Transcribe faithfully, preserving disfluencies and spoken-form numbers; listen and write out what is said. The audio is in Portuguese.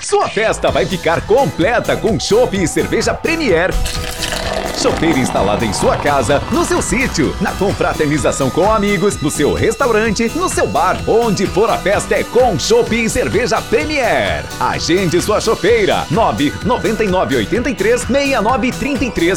Sua festa vai ficar completa com chopp e cerveja Premier. Chopeira instalada em sua casa, no seu sítio, na confraternização com amigos, no seu restaurante, no seu bar, onde for a festa é com chopp e cerveja Premier. Agende sua chopeira, nove nove nove oito três seis nove três três.